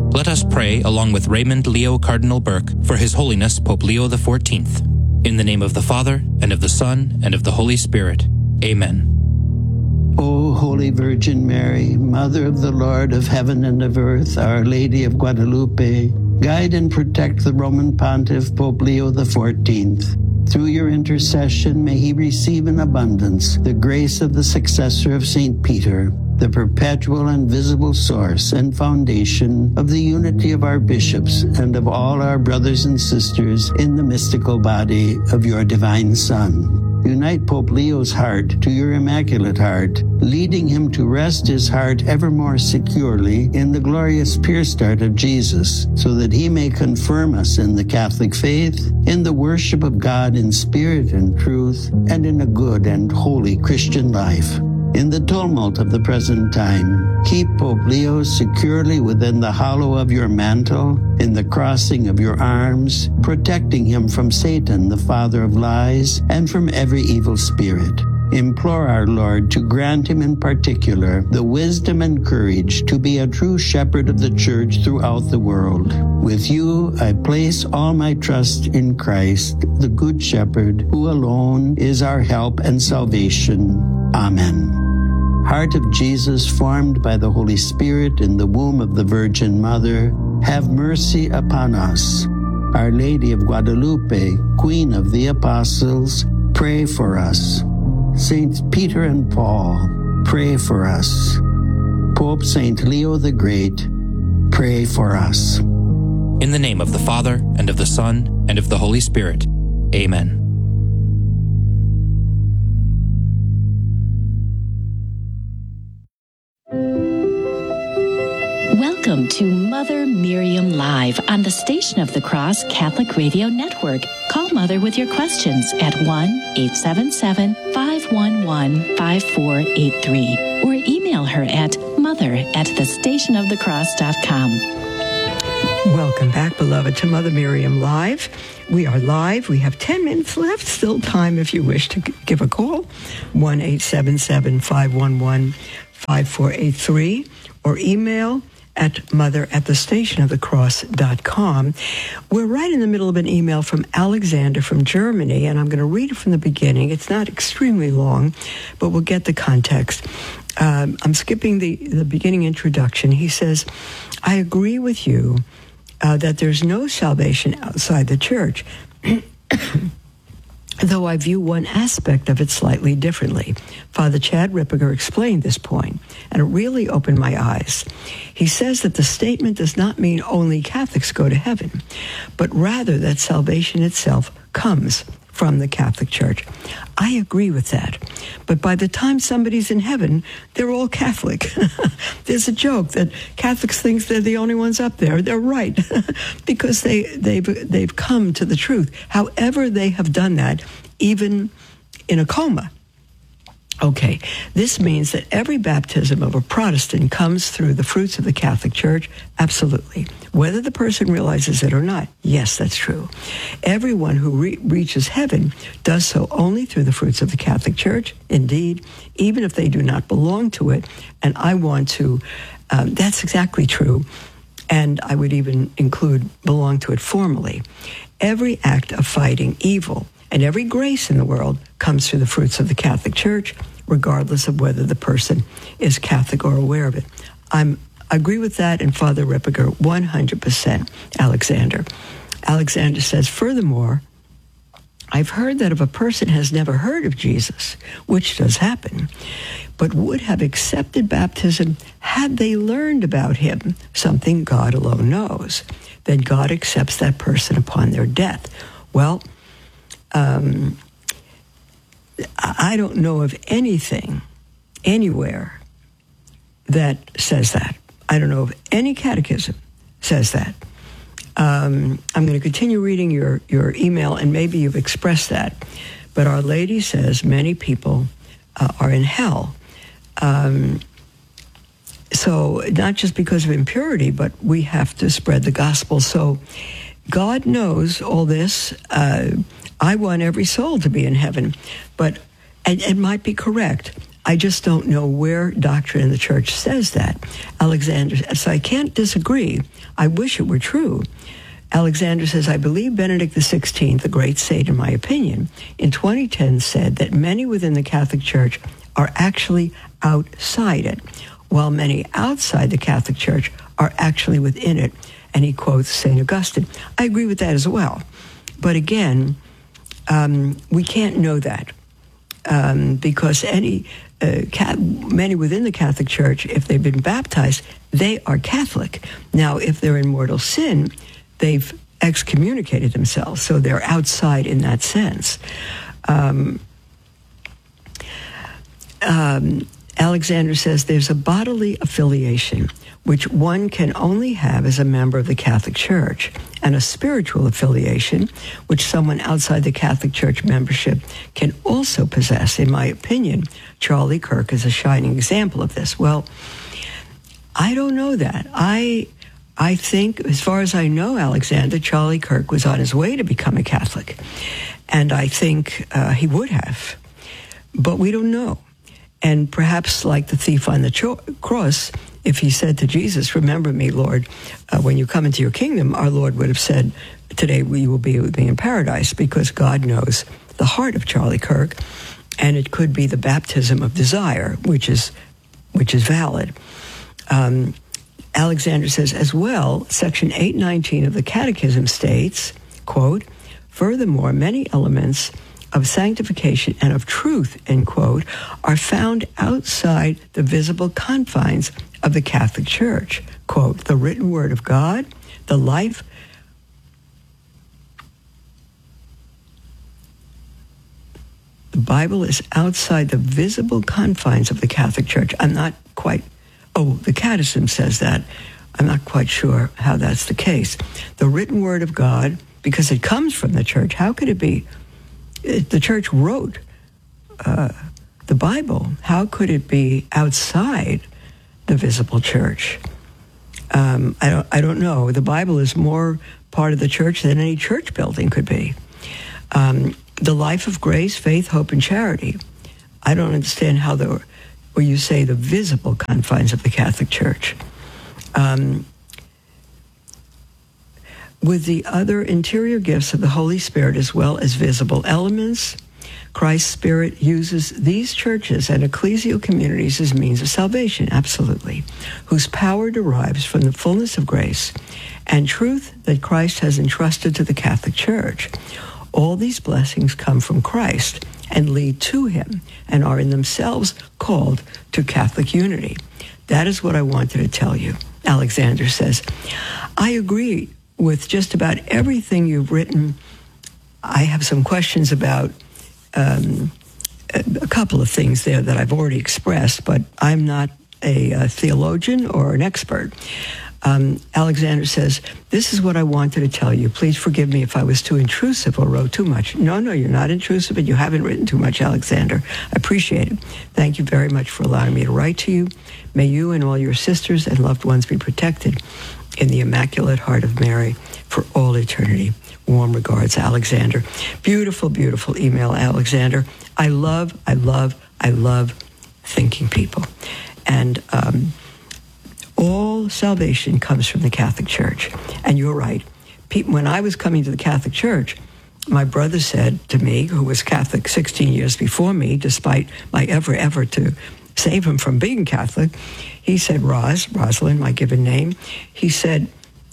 Let us pray along with Raymond Leo Cardinal Burke for His Holiness Pope Leo XIV. In the name of the Father, and of the Son, and of the Holy Spirit. Amen. O Holy Virgin Mary, Mother of the Lord of heaven and of earth, Our Lady of Guadalupe, guide and protect the Roman Pontiff Pope Leo XIV. Through your intercession, may he receive in abundance the grace of the successor of St. Peter, the perpetual and visible source and foundation of the unity of our bishops and of all our brothers and sisters in the mystical body of your divine Son. Unite Pope Leo's heart to your Immaculate Heart, leading him to rest his heart ever more securely in the glorious pierced heart of Jesus, so that he may confirm us in the Catholic faith, in the worship of God in spirit and truth, and in a good and holy Christian life. In the tumult of the present time, keep Pope Leo securely within the hollow of your mantle, in the crossing of your arms, protecting him from Satan, the father of lies, and from every evil spirit. Implore our Lord to grant him in particular the wisdom and courage to be a true shepherd of the Church throughout the world. With you, I place all my trust in Christ, the Good Shepherd, who alone is our help and salvation. Amen. Heart of Jesus, formed by the Holy Spirit in the womb of the Virgin Mother, have mercy upon us. Our Lady of Guadalupe, Queen of the Apostles, pray for us. Saints Peter and Paul, pray for us. Pope Saint Leo the Great, pray for us. In the name of the Father, and of the Son, and of the Holy Spirit. Amen. Welcome to Mother Miriam Live on the Station of the Cross Catholic Radio Network. Call Mother with your questions at 1-877-511-5483 or email her at mother@thestationofthecross.com. Welcome back, beloved, to Mother Miriam Live. We are live. We have 10 minutes left. Still time if you wish to give a call. 1-877-511-5483 or email at mother@thestationofthecross.com. We're right in the middle of an email from Alexander from Germany, and I'm going to read it from the beginning. It's not extremely long, but we'll get the context. I'm skipping the beginning introduction. He says, I agree with you that there's no salvation outside the church, though I view one aspect of it slightly differently. Father Chad Ripperger explained this point, and it really opened my eyes. He says that the statement does not mean only Catholics go to heaven, but rather that salvation itself comes from the Catholic Church. I agree with that. But by the time somebody's in heaven, they're all Catholic. There's a joke that Catholics think they're the only ones up there. They're right, because they've come to the truth. However, they have done that, even in a coma. Okay, this means that every baptism of a Protestant comes through the fruits of the Catholic Church? Absolutely. Whether the person realizes it or not, yes, that's true. Everyone who reaches heaven does so only through the fruits of the Catholic Church, indeed, even if they do not belong to it. And I want to, that's exactly true. And I would even include belong to it formally. Every act of fighting evil and every grace in the world comes through the fruits of the Catholic Church, regardless of whether the person is Catholic or aware of it. I agree with that, and Father Ripperger, 100%, Alexander. Alexander says, furthermore, I've heard that if a person has never heard of Jesus, which does happen, but would have accepted baptism had they learned about him, something God alone knows, then God accepts that person upon their death. Well, I don't know of anything anywhere that says that. I don't know of any catechism says that. I'm going to continue reading your email, and maybe you've expressed that. But Our Lady says many people are in hell. So not just because of impurity, but we have to spread the gospel. So God knows all this. I want every soul to be in heaven, but it might be correct. I just don't know where doctrine in the church says that. Alexander, so I can't disagree. I wish it were true. Alexander says, I believe Benedict XVI, the great saint in my opinion, in 2010 said that many within the Catholic Church are actually outside it, while many outside the Catholic Church are actually within it. And he quotes St. Augustine. I agree with that as well. But again, we can't know that because many within the Catholic Church, if they've been baptized, they are Catholic. Now, if they're in mortal sin, they've excommunicated themselves, so they're outside in that sense. Alexander says there's a bodily affiliation which one can only have as a member of the Catholic Church, and a spiritual affiliation which someone outside the Catholic Church membership can also possess. In my opinion, Charlie Kirk is a shining example of this. Well, I don't know that. I think, as far as I know, Alexander, Charlie Kirk was on his way to become a Catholic. And I think he would have. But we don't know. And perhaps like the thief on the cross, if he said to Jesus, remember me, Lord, when you come into your kingdom, our Lord would have said, today you will be with me in paradise, because God knows the heart of Charlie Kirk. And it could be the baptism of desire, which is valid. Alexander says, as well, Section 819 of the Catechism states, quote, furthermore, many elements of sanctification and of truth, end quote, are found outside the visible confines of the Catholic Church. Quote, the written word of God, the life, the Bible is outside the visible confines of the Catholic Church. The Catechism says that. I'm not quite sure how that's the case. The written word of God, because it comes from the church, how could it be? The church wrote the Bible. How could it be outside the visible church? I don't know. The Bible is more part of the church than any church building could be. The life of grace, faith, hope, and charity. I don't understand how where you say the visible confines of the Catholic Church. With the other interior gifts of the Holy Spirit as well as visible elements, Christ's Spirit uses these churches and ecclesial communities as means of salvation, absolutely, whose power derives from the fullness of grace and truth that Christ has entrusted to the Catholic Church. All these blessings come from Christ and lead to him and are in themselves called to Catholic unity. That is what I wanted to tell you, Alexander says. I agree with just about everything you've written. I have some questions about a couple of things there that I've already expressed, but I'm not a theologian or an expert. Alexander says, this is what I wanted to tell you. Please forgive me if I was too intrusive or wrote too much. No, you're not intrusive, and you haven't written too much, Alexander. I appreciate it. Thank you very much for allowing me to write to you. May you and all your sisters and loved ones be protected in the Immaculate Heart of Mary for all eternity. Warm regards, Alexander. Beautiful, beautiful email, Alexander. I love thinking people. And all salvation comes from the Catholic Church. And you're right. When I was coming to the Catholic Church, my brother said to me, who was Catholic 16 years before me, despite my effort to save him from being Catholic, he said, Rosalind, my given name, he said,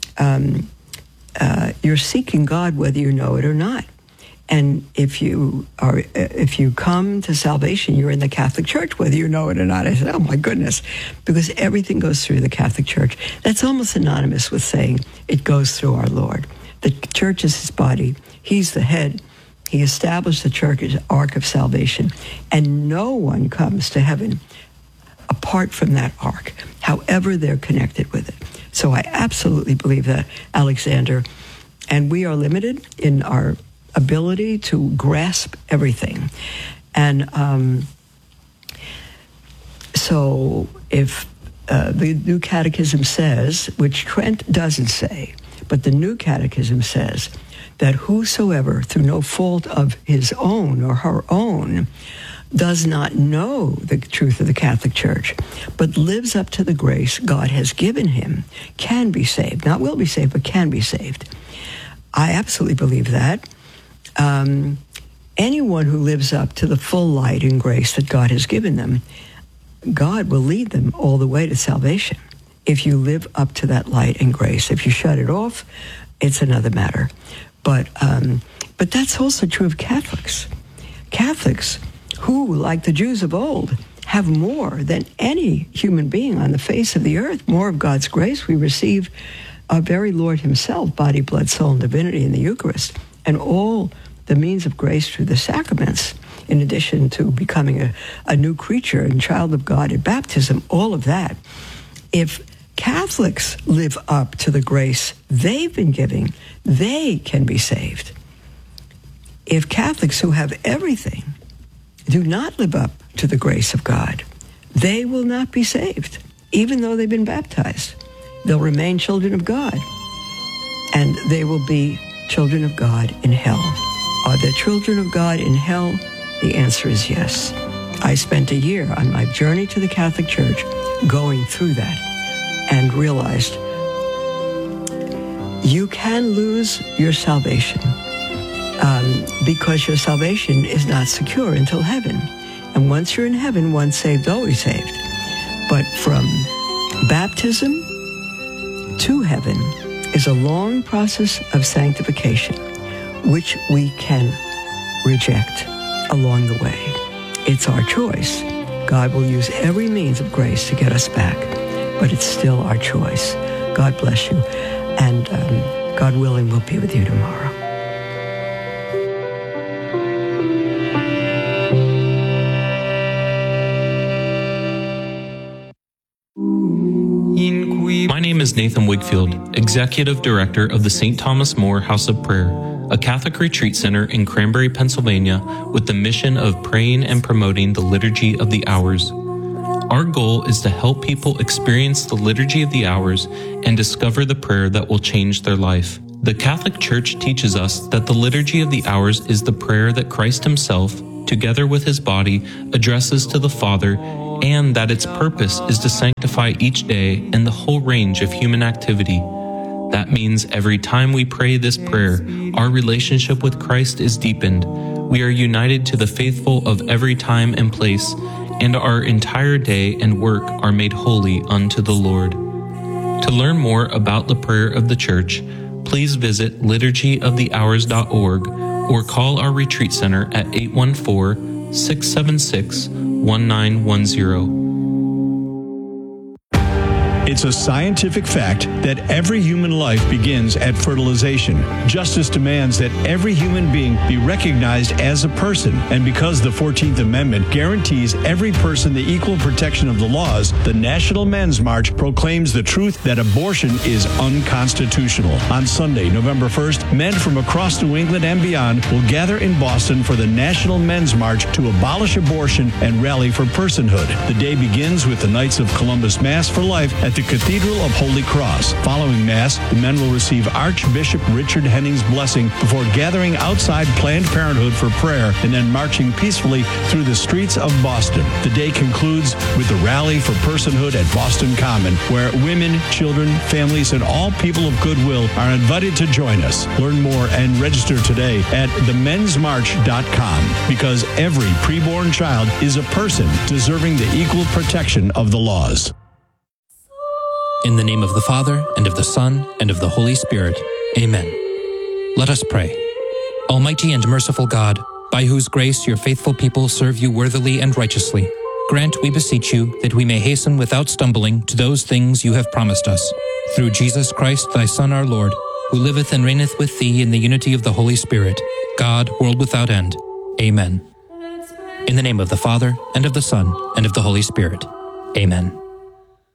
you're seeking God whether you know it or not. And if you come to salvation, you're in the Catholic Church, whether you know it or not. I said, oh my goodness, because everything goes through the Catholic Church. That's almost synonymous with saying it goes through our Lord. The church is his body. He's the head. He established the church as ark of salvation. And no one comes to heaven apart from that ark, however they're connected with it. So I absolutely believe that, Alexander. And we are limited in our ability to grasp everything. And so if the New Catechism says, which Trent doesn't say, but the New Catechism says that whosoever, through no fault of his own or her own, does not know the truth of the Catholic Church, but lives up to the grace God has given him, can be saved. Not will be saved, but can be saved. I absolutely believe that. Anyone who lives up to the full light and grace that God has given them, God will lead them all the way to salvation. If you live up to that light and grace, if you shut it off, it's another matter. But that's also true of Catholics. Catholics who, like the Jews of old, have more than any human being on the face of the earth, more of God's grace. We receive our very Lord himself, body, blood, soul, and divinity in the Eucharist, and all the means of grace through the sacraments, in addition to becoming a new creature and child of God at baptism, all of that. If Catholics live up to the grace they've been giving, they can be saved. If Catholics who have everything do not live up to the grace of God, they will not be saved, even though they've been baptized. They'll remain children of God, and they will be children of God in hell. Are there children of God in hell? The answer is yes. I spent a year on my journey to the Catholic Church going through that and realized you can lose your salvation because your salvation is not secure until heaven. And once you're in heaven, once saved, always saved. But from baptism to heaven is a long process of sanctification, which we can reject along the way. It's our choice. God will use every means of grace to get us back, but it's still our choice. God bless you, and God willing, we'll be with you tomorrow. My name is Nathan Wigfield, Executive Director of the St. Thomas More House of Prayer, a Catholic retreat center in Cranberry, Pennsylvania, with the mission of praying and promoting the Liturgy of the Hours. Our goal is to help people experience the Liturgy of the Hours and discover the prayer that will change their life. The Catholic Church teaches us that the Liturgy of the Hours is the prayer that Christ himself, together with his body, addresses to the Father, and that its purpose is to sanctify each day and the whole range of human activity. That means every time we pray this prayer, our relationship with Christ is deepened. We are united to the faithful of every time and place, and our entire day and work are made holy unto the Lord. To learn more about the prayer of the Church, please visit liturgyofthehours.org or call our retreat center at 814-676-1910. It's a scientific fact that every human life begins at fertilization. Justice demands that every human being be recognized as a person, and because the 14th Amendment guarantees every person the equal protection of the laws, the National Men's March proclaims the truth that abortion is unconstitutional. On Sunday, November 1st, men from across New England and beyond will gather in Boston for the National Men's March to abolish abortion and rally for personhood. The day begins with the Knights of Columbus Mass for Life at the Cathedral of Holy Cross. Following Mass, the men will receive Archbishop Richard Henning's blessing before gathering outside Planned Parenthood for prayer and then marching peacefully through the streets of Boston. The day concludes with the Rally for Personhood at Boston Common, where women, children, families, and all people of goodwill are invited to join us. Learn more and register today at themensmarch.com, because every preborn child is a person deserving the equal protection of the laws. In the name of the Father, and of the Son, and of the Holy Spirit. Amen. Let us pray. Almighty and merciful God, by whose grace your faithful people serve you worthily and righteously, grant, we beseech you, that we may hasten without stumbling to those things you have promised us. Through Jesus Christ, thy Son, our Lord, who liveth and reigneth with thee in the unity of the Holy Spirit, God, world without end. Amen. In the name of the Father, and of the Son, and of the Holy Spirit. Amen.